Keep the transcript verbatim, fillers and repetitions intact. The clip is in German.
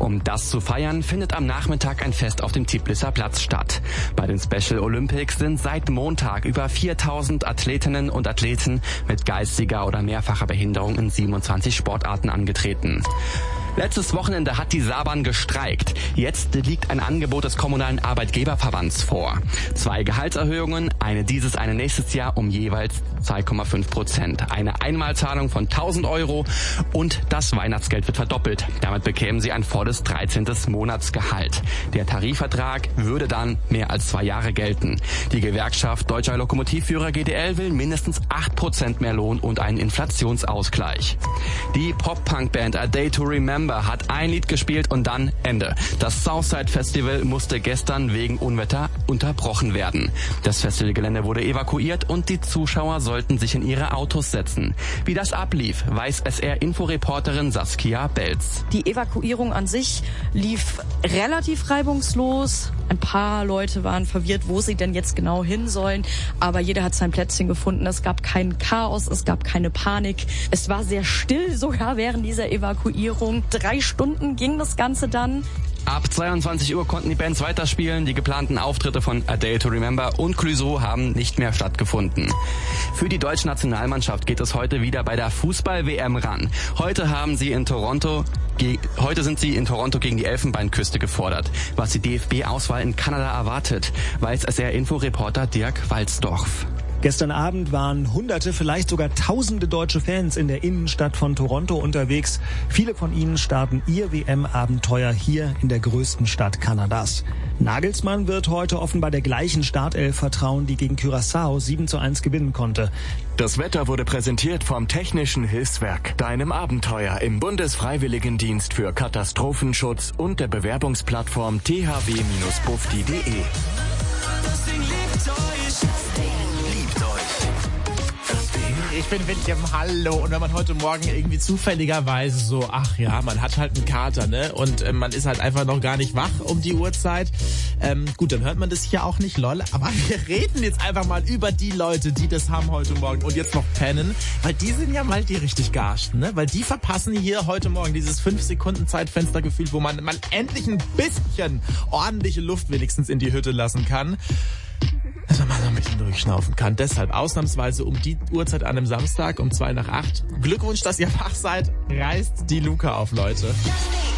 Um das zu feiern, findet am Nachmittag ein Fest auf dem Tiblisser Platz statt. Bei den Special Olympics sind seit Montag über viertausend Athletinnen und Athleten mit geistiger oder mehrfacher Behinderung in siebenundzwanzig Sportarten angetreten. Letztes Wochenende hat die Saban gestreikt. Jetzt liegt ein Angebot des Kommunalen Arbeitgeberverbands vor. Zwei Gehaltserhöhungen, eine dieses, eine nächstes Jahr um jeweils zwei Komma fünf Prozent. Eine Einmalzahlung von tausend Euro und das Weihnachtsgeld wird verdoppelt. Damit bekämen sie ein volles dreizehntes Monatsgehalt. Der Tarifvertrag würde dann mehr als zwei Jahre gelten. Die Gewerkschaft Deutscher Lokomotivführer G D L will mindestens acht Prozent mehr Lohn und einen Inflationsausgleich. Die Pop-Punk-Band A Day to Remember hat ein Lied gespielt und dann Ende. Das Southside Festival musste gestern wegen Unwetter unterbrochen werden. Das Festivalgelände wurde evakuiert und die Zuschauer sollten sich in ihre Autos setzen. Wie das ablief, weiß S R-Inforeporterin Saskia Belz. Die Evakuierung an sich lief relativ reibungslos. Ein paar Leute waren verwirrt, wo sie denn jetzt genau hin sollen. Aber jeder hat sein Plätzchen gefunden. Es gab kein Chaos, es gab keine Panik. Es war sehr still sogar während dieser Evakuierung. Drei Stunden ging das Ganze dann. Ab zweiundzwanzig Uhr konnten die Bands weiterspielen. Die geplanten Auftritte von A Day to Remember und Clouseau haben nicht mehr stattgefunden. Für die deutsche Nationalmannschaft geht es heute wieder bei der Fußball-W M ran. Heute haben sie in Toronto, ge- heute sind sie in Toronto gegen die Elfenbeinküste gefordert. Was die D F B-Auswahl in Kanada erwartet, weiß S R-Info-Reporter Dirk Walzdorf. Gestern Abend waren hunderte, vielleicht sogar tausende deutsche Fans in der Innenstadt von Toronto unterwegs. Viele von ihnen starten ihr W M-Abenteuer hier in der größten Stadt Kanadas. Nagelsmann wird heute offenbar der gleichen Startelf vertrauen, die gegen Curaçao sieben zu eins gewinnen konnte. Das Wetter wurde präsentiert vom Technischen Hilfswerk, deinem Abenteuer im Bundesfreiwilligendienst für Katastrophenschutz und der Bewerbungsplattform t h w Bindestrich bufdi punkt de. Ich bin William, hallo. Und wenn man heute Morgen irgendwie zufälligerweise so, ach ja, man hat halt einen Kater, ne? Und äh, man ist halt einfach noch gar nicht wach um die Uhrzeit. Ähm, gut, dann hört man das hier auch nicht, lol. Aber wir reden jetzt einfach mal über die Leute, die das haben heute Morgen und jetzt noch pennen. Weil die sind ja mal die richtig Garschten, ne? Weil die verpassen hier heute Morgen dieses fünf Sekunden Zeitfenstergefühl, wo man mal endlich ein bisschen ordentliche Luft wenigstens in die Hütte lassen kann. Dass man mal so ein bisschen durchschnaufen kann. Deshalb ausnahmsweise um die Uhrzeit an einem Samstag um zwei nach acht. Glückwunsch, dass ihr wach seid. Reißt die Luke auf, Leute.